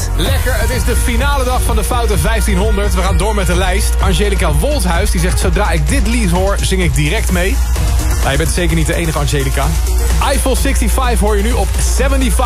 Jet. Lekker, het is de finale dag van de Foute 1500. We gaan door met de lijst. Angelica Wolthuis die zegt, zodra ik dit lied hoor, zing ik direct mee. Nou, je bent zeker niet de enige, Angelica. Eiffel 65 hoor je nu op 75.